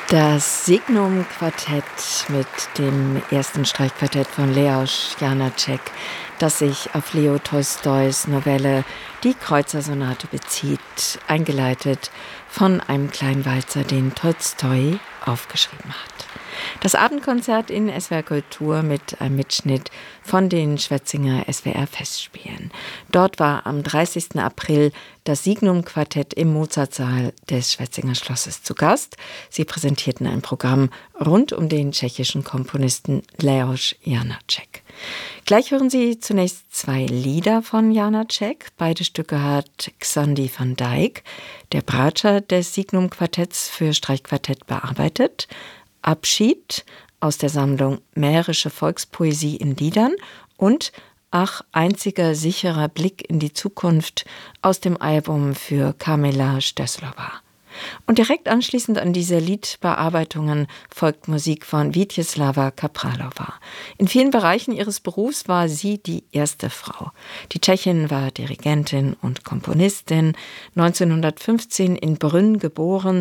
Das Signum-Quartett mit dem ersten Streichquartett von Leos Janáček, das sich auf Leo Tolstois Novelle Die Kreuzersonate bezieht, eingeleitet von einem kleinen Walzer, den Tolstoi aufgeschrieben hat. Das Abendkonzert in SWR Kultur mit einem Mitschnitt von den Schwetzinger SWR-Festspielen. Dort war am 30. April das Signum-Quartett im Mozartsaal des Schwetzinger Schlosses zu Gast. Sie präsentierten ein Programm rund um den tschechischen Komponisten Leos Janáček. Gleich hören Sie zunächst 2 Lieder von Janáček. Beide Stücke hat Xandy van Dyck, der Bratscher des Signum-Quartetts für Streichquartett, bearbeitet. Abschied aus der Sammlung Mährische Volkspoesie in Liedern und Ach, einziger sicherer Blick in die Zukunft aus dem Album für Kamila Stößlova. Und direkt anschließend an diese Liedbearbeitungen folgt Musik von Vítězslava Kapralova. In vielen Bereichen ihres Berufs war sie die erste Frau. Die Tschechin war Dirigentin und Komponistin, 1915 in Brünn geboren,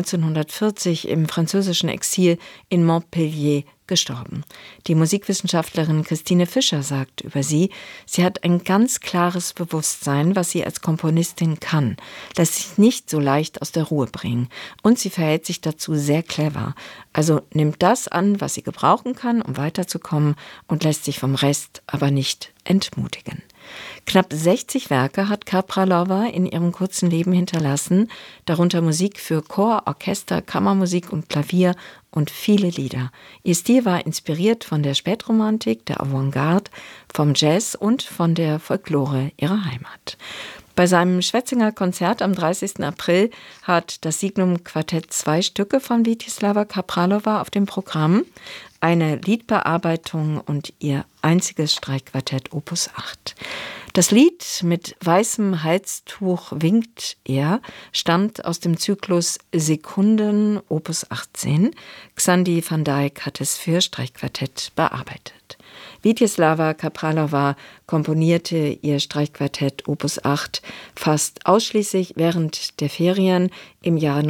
1940 im französischen Exil in Montpellier gestorben. Die Musikwissenschaftlerin Christine Fischer sagt über sie, sie hat ein ganz klares Bewusstsein, was sie als Komponistin kann, lässt sich nicht so leicht aus der Ruhe bringen und sie verhält sich dazu sehr clever. Also nimmt das an, was sie gebrauchen kann, um weiterzukommen und lässt sich vom Rest aber nicht entmutigen. Knapp 60 Werke hat Kapralova in ihrem kurzen Leben hinterlassen, darunter Musik für Chor, Orchester, Kammermusik und Klavier und viele Lieder. Ihr Stil war inspiriert von der Spätromantik, der Avantgarde, vom Jazz und von der Folklore ihrer Heimat. Bei seinem Schwetzinger Konzert am 30. April hat das Signum-Quartett 2 Stücke von Vítězslava Kapralova auf dem Programm, eine Liedbearbeitung und ihr einziges Streichquartett Opus 8. Das Lied Mit weißem Halstuch winkt er stammt aus dem Zyklus Sekunden Opus 18. Xandy van Dyck hat es für Streichquartett bearbeitet. Vítězslava Kapralova komponierte ihr Streichquartett Opus 8 fast ausschließlich während der Ferien im Jahr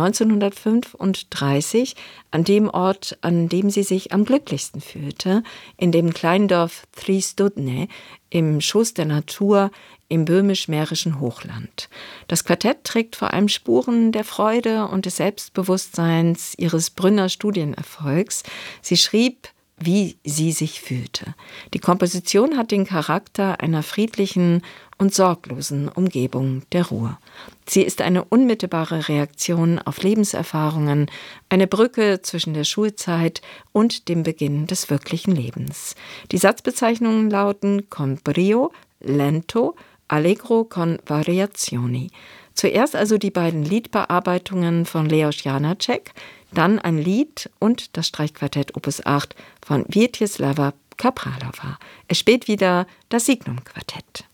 1935 an dem Ort, an dem sie sich am glücklichsten fühlte, in dem Kleindorf Tři Studny im Schoß der Natur im böhmisch-mährischen Hochland. Das Quartett trägt vor allem Spuren der Freude und des Selbstbewusstseins ihres Brünner Studienerfolgs. Sie schrieb, wie sie sich fühlte. Die Komposition hat den Charakter einer friedlichen und sorglosen Umgebung der Ruhe. Sie ist eine unmittelbare Reaktion auf Lebenserfahrungen, eine Brücke zwischen der Schulzeit und dem Beginn des wirklichen Lebens. Die Satzbezeichnungen lauten con brio, lento, allegro con variazioni. Zuerst also die beiden Liedbearbeitungen von Leos Janáček, dann ein Lied und das Streichquartett Opus 8 von Vítězslava Kapralova. Es spielt wieder das Signum-Quartett.